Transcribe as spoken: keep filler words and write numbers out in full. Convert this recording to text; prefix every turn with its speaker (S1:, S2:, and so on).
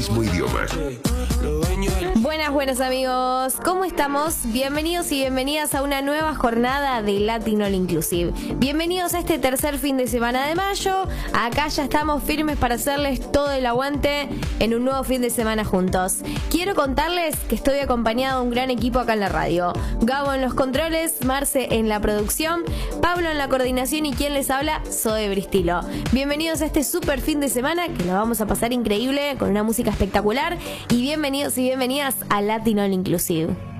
S1: Mismo idioma.
S2: Buenas, buenos amigos, ¿cómo estamos? Bienvenidos y bienvenidas a una nueva jornada de Latin All Inclusive. Bienvenidos a este tercer fin de semana de mayo. Acá ya estamos firmes para hacerles todo el aguante en un nuevo fin de semana juntos. Quiero contarles que estoy acompañado de un gran equipo acá en la radio. Gabo en los controles, Marce en la producción, Pablo en la coordinación y quien les habla, Zoe Bristilo. Bienvenidos a este super fin de semana que lo vamos a pasar increíble con una música espectacular y bienvenidos y bienvenidas a Latin All Inclusive.